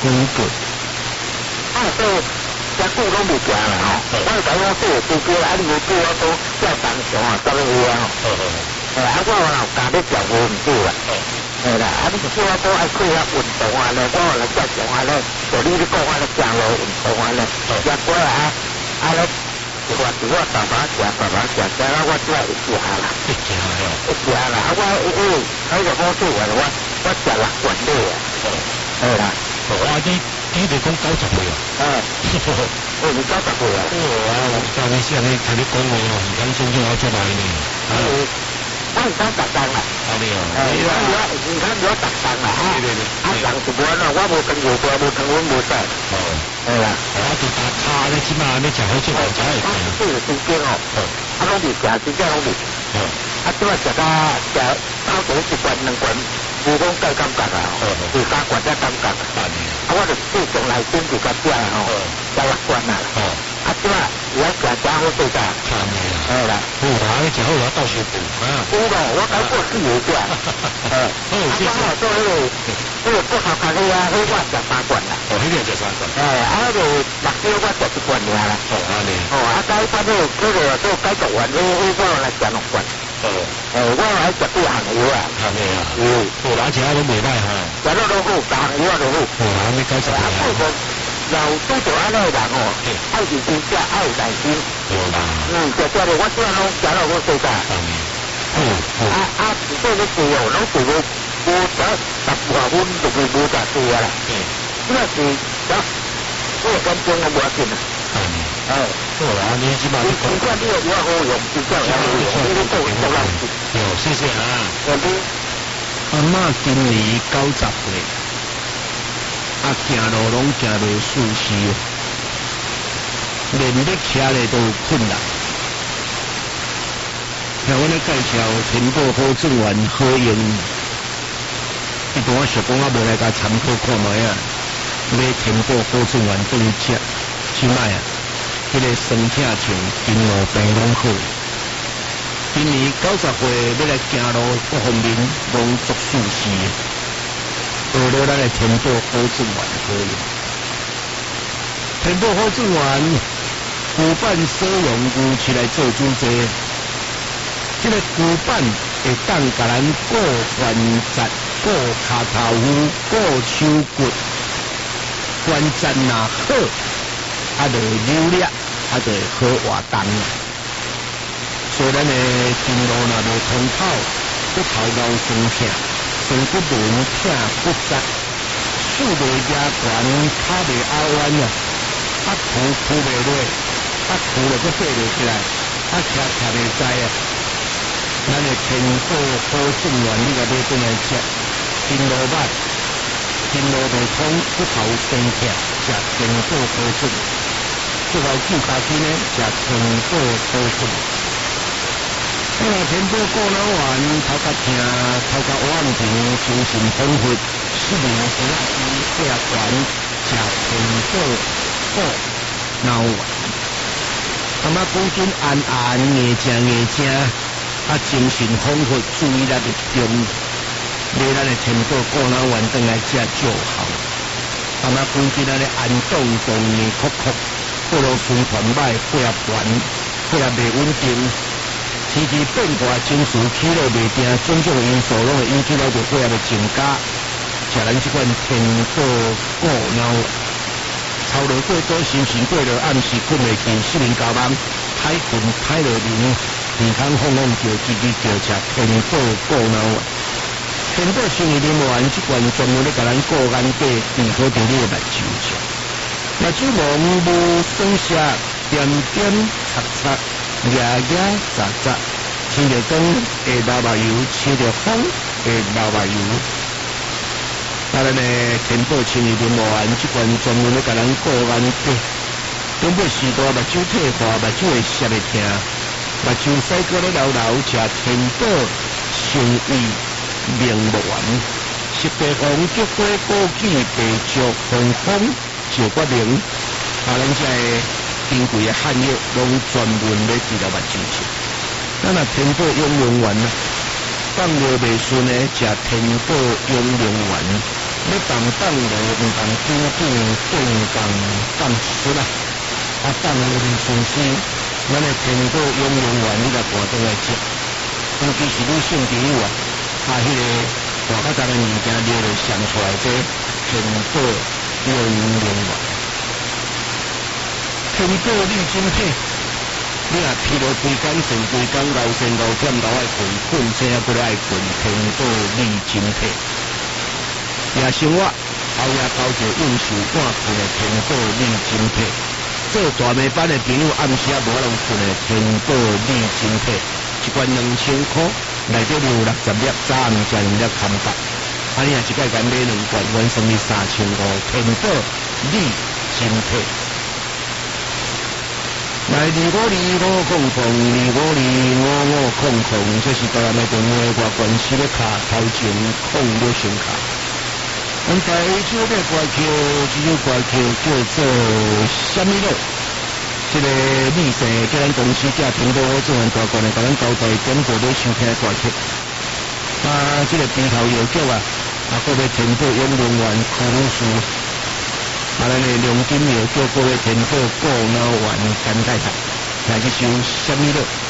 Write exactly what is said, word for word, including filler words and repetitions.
风格。 啊，所以遮久拢袂行啦吼。我就讲我做会做过啦，啊，你无做我都叫当上啊，做个有啊吼。诶，啊，我若有加咧食无毋对啦。係啦，啊，你叫我都愛配合運動啊咧，我嚟介紹下咧，就呢啲講下咧，行路運動啊咧，食過啊，啊咧，我如果爸爸食，爸爸食，食啦，我只係一食啦， 一食係， 一食啦，啊，我誒誒，喺個好做嘅，我我食六罐咧啊，係啦， 哇，你你哋講九十歲啊？ 誒，哦，你九十歲啊？ 哦，啊，我教你先，你睇你講我二分鐘就要出來呢。 我唔敢特登啦， 係咪啊？ 誒，而家而家而家如果特登啦，啊，啊，人就冇啦，我冇同佢過，冇同佢冇得。哦，係啦， 我就打卡咧，起碼你就好似黃仔嚟嘅。 即係正經哦，啊，攏未食，真正攏未。啊，即係食到食到到一罐兩罐，冇講計感覺啊，自家覺得感覺。啊，我就自從來先就個食哦，食六罐啦。啊，即係而家食真好食㗎。係啦， 補下咧就好攞到處補啊！ 補咯，我搞過四年嘅，誒， 好，謝謝。 我做嗰個嗰個不合格嘅啊，佢我食三罐啦。 哦，呢啲係食三罐。 誒，啊，嗰個辣椒我食一罐嘅啦。 哦，啱你。 哦，啊，解翻嗰個嗰個都解讀完，我我我嚟食六罐。哦，誒，我喺食啲行藥啊。係咪啊？嗯， 補下其他都未歹嚇。 食到都好，行藥都好。 補下你九十年啊。 又都做安尼人哦，愛認真食，愛有耐心。 對啦。 嗯，食食咧，我只係攏食到好世界。 嗯嗯。 啊啊，唔過你做哦，攏做到無得十外分，就係無得做啊啦。嗯。呢個是得，呢個跟蹤我冇得見啊。 係。誒，好啦，你起碼你講。你講呢個比較好用，比較有用，呢個夠夠啦。有，謝謝啊。 我啲阿媽今年九十歲。啊，行路攏行袂舒適，連要徛咧都有困難。像阮咧介紹天寶好種園好用，一般我是講我無來甲參考看覓啊。買天寶好種園當食，即擺啊，迄個酸痛症、筋絡病攏好。今年九十歲要來行路各方面攏足舒適。學了咱的天寶好種園可以，天寶好種園舊版所用牛市來做主題，這個舊版會當甲咱顧關節、顧骹頭脯、顧手骨，關節若好，啊就溜力，啊就好活動。所以咱的筋絡若無通透，骨頭枵酸痛。酸骨輪痛骨折，手袂抓懸，骹袂拗彎啊，啊扶扶袂落，啊扶了佫爬袂起來，啊徛徛袂知啊。咱的天寶好種園，你甲買轉來食，筋絡肉，筋絡袂通，骨頭酸痛，食天寶好種。最後舊卡片呢，食天寶好種。我話天寶過腦丸，頭殼痛，頭殼彎平，精神恍惚，失眠時啊，血壓懸，食天寶過腦丸。咁啊，講緊安安，硬正硬正，啊，精神恍惚，注意力集中，買咱的天寶過腦丸轉來食就好。咁啊，講緊咱的安凍凍，硬曲曲，過路循環歹，血壓懸，血壓袂穩定。天氣變化，情緒起落袂定，種種因素攏會引起咱個血壓的增加。食咱這款天寶過腦丸，操勞過多，心情過熱，暗時困袂去，失眠加夢，歹困歹落眠，健康放放叫嘰嘰叫食天寶過腦丸。天寶生意林丸這款專門咧，甲咱顧眼底，治好着你的目睭症。目睭盲無酸澀，點點擦擦。牙牙雜雜，聽着光會流目油，吹着風會流目油。啊，咱的天寶清熱林丸這款專門咧，甲咱顧眼底，根本時代目睭退化，目睭會澀會痛，目睭洗過咧流流，食天寶生意明丸，食白紅菊花枸杞白竹紅紅石骨靈，啊，咱這珍貴的漢藥，攏專門咧治療目睭症。咱若天寶養龍丸啊，放尿袂順咧，食天寶養龍丸， 要当当落，唔当久久更当当出来，啊当落就顺势，咱的苹果养养完，你来搬倒来食。尤其是你性朋友啊，啊，迄、那个大较杂的物件了了上出来，这苹果养养完，苹果绿晶片，你若疲劳规工整规工流线路减流爱困困，这还不爱困，苹果绿晶片。夜生活，后夜交者应酬半困的苹果绿晶片，做大暝班的朋友暗时啊无能困的苹果绿晶片，一罐两千块，内底有六十粒，早暗食两粒含白。啊，你若一届敢买两罐，原算你三千五，苹果绿晶片。来二五二五空空，二五二五五空空，这是台湾的电话，外关系的卡头前空六声卡。咱台州的歌曲，这首歌曲叫做什么乐？这个秘书叫咱公司叫苹果做完大官的，甲咱交代点播要收听的歌曲。啊，这个鼻头药酒啊，啊，各位苹果养龙丸苦鲁素，啊，咱的龙筋药叫各位苹果过脑丸甘太太，来这首什么乐？